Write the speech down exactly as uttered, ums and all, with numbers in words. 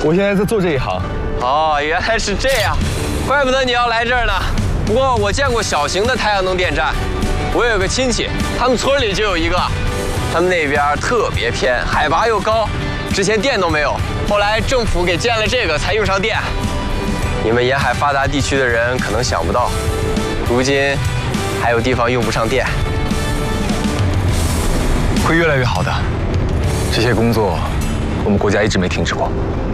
我现在在做这一行。 哦，原来是这样，怪不得你要来这儿呢。不过我见过小型的太阳能电站，我有个亲戚，他们村里就有一个。他们那边特别偏，海拔又高，之前电都没有，后来政府给建了这个才用上电。你们沿海发达地区的人可能想不到，如今还有地方用不上电。 会越来越好的。这些工作，我们国家一直没停止过。